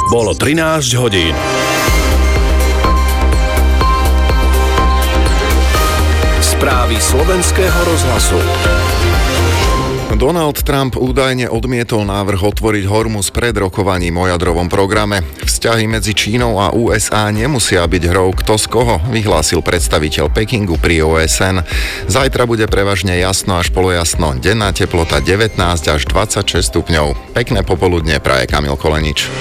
Bolo 13 hodín. Správy slovenského rozhlasu. Donald Trump údajne odmietol návrh otvoriť Hormuz pred rokovaním o jadrovom programe. Vzťahy medzi Čínou a USA nemusia byť hrou kto z koho, vyhlásil predstaviteľ Pekingu pri OSN. Zajtra bude prevažne jasno až polojasno, denná teplota 19 až 26 stupňov. Pekné popoludne praje Kamil Kolenič.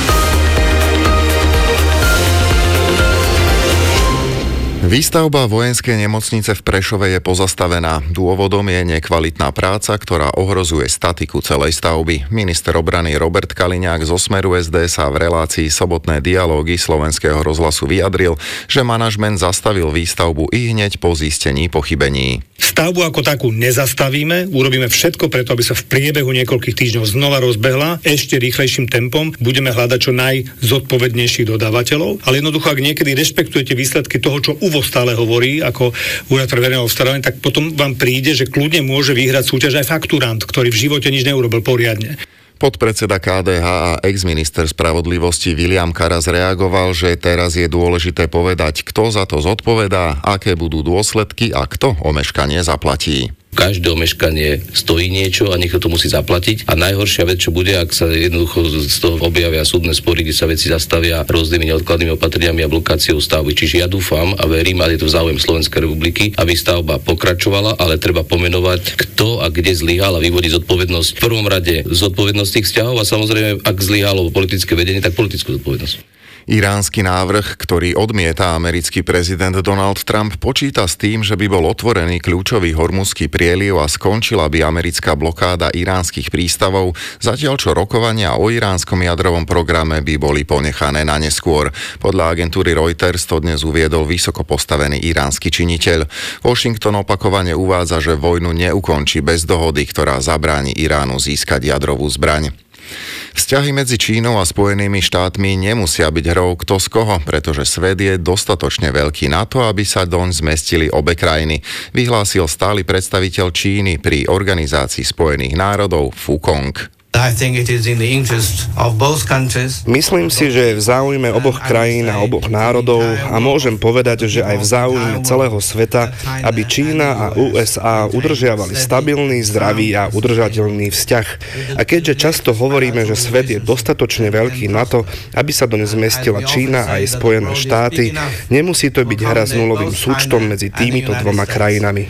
Výstavba vojenskej nemocnice v Prešove je pozastavená. Dôvodom je nekvalitná práca, ktorá ohrozuje statiku celej stavby. Minister obrany Robert Kaliňák zo Smeru SD sa v relácii Sobotné dialógy Slovenského rozhlasu vyjadril, že manažment zastavil výstavbu i hneď po zistení pochybení. Stavbu ako takú nezastavíme, urobíme všetko preto, aby sa v priebehu niekoľkých týždňov znova rozbehla ešte rýchlejším tempom. Budeme hľadať čo najzodpovednejších dodávateľov, ale jednoducho, ak niekedy rešpektujete výsledky toho, čo UVO stále hovorí, ako úrad pre verejné obstarávanie, tak potom vám príde, že kľudne môže vyhrať súťaž aj fakturant, ktorý v živote nič neurobil poriadne. Podpredseda KDH a ex-minister spravodlivosti Viliam Karas reagoval, že teraz je dôležité povedať, kto za to zodpovedá, aké budú dôsledky a kto omeškanie zaplatí. Každé omeškanie stojí niečo a niekto to musí zaplatiť. A najhoršia vec, čo bude, ak sa jednoducho z toho objavia súdne spory, kde sa veci zastavia rôznymi neodkladnými opatreniami a blokáciou stavby. Čiže ja dúfam a verím, a je to v záujem Slovenskej republiky, aby stavba pokračovala, ale treba pomenovať, kto a kde zlyhal a vyvodiť zodpovednosť. V prvom rade zodpovednosť tých vzťahov a samozrejme, ak zlyhalo politické vedenie, tak politickú zodpovednosť. Iránsky návrh, ktorý odmieta americký prezident Donald Trump, počíta s tým, že by bol otvorený kľúčový hormuzský prieliv a skončila by americká blokáda iránskych prístavov, zatiaľ čo rokovania o iránskom jadrovom programe by boli ponechané na neskôr. Podľa agentúry Reuters to dnes uviedol vysoko postavený iránsky činiteľ. Washington opakovane uvádza, že vojnu neukončí bez dohody, ktorá zabráni Iránu získať jadrovú zbraň. Vzťahy medzi Čínou a Spojenými štátmi nemusia byť hrou kto z koho, pretože svet je dostatočne veľký na to, aby sa doň zmestili obe krajiny, vyhlásil stály predstaviteľ Číny pri Organizácii spojených národov Fu Kong. Myslím si, že je v záujme oboch krajín a oboch národov a môžem povedať, že aj v záujme celého sveta, aby Čína a USA udržiavali stabilný, zdravý a udržateľný vzťah. A keďže často hovoríme, že svet je dostatočne veľký na to, aby sa doň zmestila Čína a aj Spojené štáty, nemusí to byť hra s nulovým súčtom medzi týmito dvoma krajinami.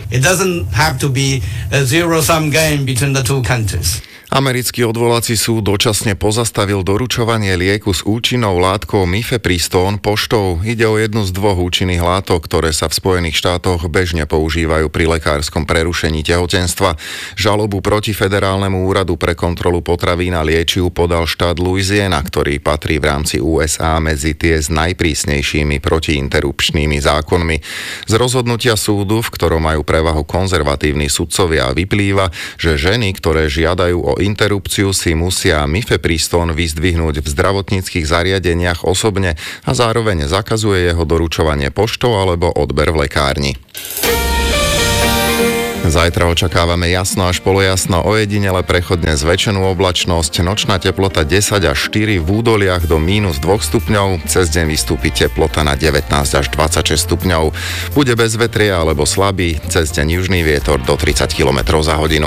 Americký odvolací súd dočasne pozastavil doručovanie lieku s účinnou látkou mifepristón poštou. Ide o jednu z dvoch účinných látok, ktoré sa v Spojených štátoch bežne používajú pri lekárskom prerušení tehotenstva. Žalobu proti Federálnemu úradu pre kontrolu potravín a liečiv podal štát Louisiana, ktorý patrí v rámci USA medzi tie s najprísnejšími protiinterrupčnými zákonmi. Z rozhodnutia súdu, v ktorom majú prevahu konzervatívni sudcovia, vyplýva, že ženy, ktoré žiadajú o interrupciu, si musia mifepristón vyzdvihnúť v zdravotníckych zariadeniach osobne a zároveň zakazuje jeho doručovanie poštou alebo odber v lekárni. Zajtra očakávame jasno až polojasno, ojedinele prechodne zväčšenú oblačnosť, nočná teplota 10 až 4, v údoliach do -2 stupňov, cez deň vystúpi teplota na 19 až 26 stupňov. Bude bez vetria alebo slabý, cez deň južný vietor do 30 km za hodinu.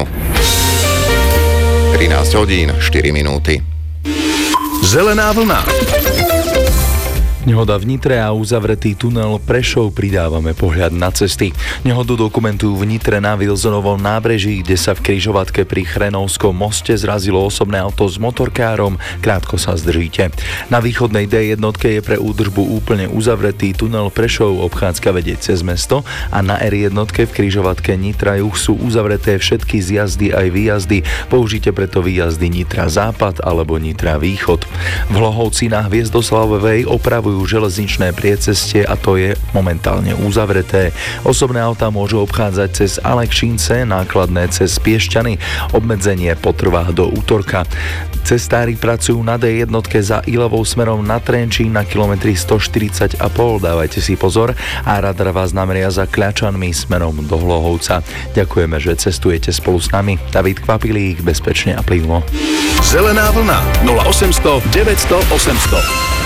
13 hodín, 4 minúty. Zelená vlna. Nehoda v Nitre a uzavretý tunel Prešov, pridávame pohľad na cesty. Nehodu dokumentujú v Nitre na Wilsonovom nábreží, kde sa v križovatke pri Chrenovskom moste zrazilo osobné auto s motorkárom. Krátko sa zdržíte. Na východnej D1 je pre údržbu úplne uzavretý tunel Prešov, obchádzka vedie cez mesto, a na R1 v križovatke Nitra juh sú uzavreté všetky zjazdy aj výjazdy. Použite preto výjazdy Nitra západ alebo Nitra východ. V Hlohovci na Hviezdoslavovej opravujú fungujú železničné priecestie a to je momentálne uzavreté. Osobné autá môžu obchádzať cez Alekšínce, nákladné cez Piešťany. Obmedzenie potrvá do útorka. Cestári pracujú na D1 za Ilovou smerom na Trenčín na kilometri 140,5. Dávajte si pozor a radar vás nameria za Kľačanmi smerom do Hlohovca. Ďakujeme, že cestujete spolu s nami. David Kvapilík, bezpečne a plynulo. Zelená vlna 0800 900 800.